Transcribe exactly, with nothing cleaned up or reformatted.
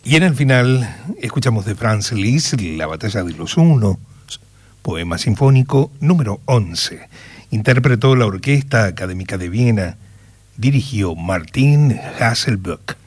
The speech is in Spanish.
Y en el final escuchamos de Franz Liszt La batalla de los unos, poema sinfónico número once. Interpretó la Orquesta Académica de Viena, dirigió Martin Hasselböck.